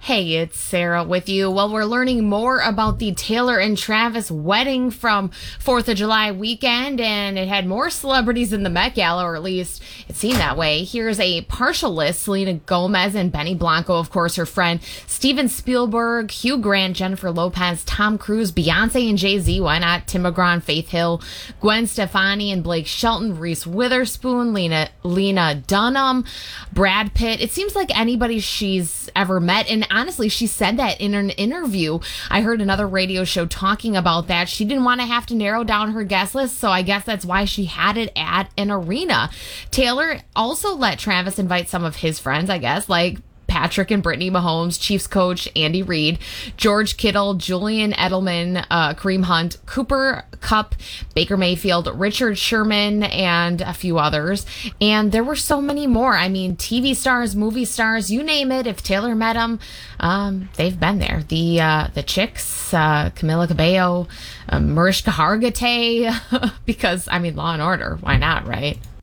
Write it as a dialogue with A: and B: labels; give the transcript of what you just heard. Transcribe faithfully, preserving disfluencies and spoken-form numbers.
A: Hey, it's Sarah with you. Well, we're learning more about the Taylor and Travis wedding from fourth of July weekend, and it had more celebrities in the Met Gala, or at least it seemed that way. Here's a partial list. Selena Gomez and Benny Blanco, of course, her friend. Steven Spielberg, Hugh Grant, Jennifer Lopez, Tom Cruise, Beyonce and Jay-Z, why not? Tim McGraw, Faith Hill, Gwen Stefani and Blake Shelton, Reese Witherspoon, Lena, Lena Dunham, Brad Pitt. It seems like anybody she's ever met, and honestly, she said that in an interview. I heard another radio show talking about that. She didn't want to have to narrow down her guest list, so I guess that's why she had it at an arena. Taylor also let Travis invite some of his friends, I guess, like Patrick and Brittany Mahomes, Chiefs coach Andy Reid, George Kittle, Julian Edelman, uh, Kareem Hunt, Cooper Kupp, Baker Mayfield, Richard Sherman, and a few others. And there were so many more. I mean, T V stars, movie stars, you name it. If Taylor met them, um, they've been there. The uh, the chicks, uh, Camila Cabello, uh, Mariska Hargitay, because, I mean, Law and Order, why not, right?